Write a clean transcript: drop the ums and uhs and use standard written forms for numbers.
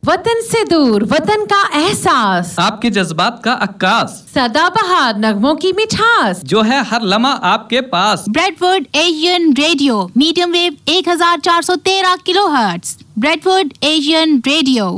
वतन से दूर, वतन का एहसास, आपके जज्बात का अक्कास, सदाबहार नगमों की मिठास, जो है हर लम्हा आपके पास। Bradford Asian radio, medium wave 1413 kilohertz. Bradford Asian radio.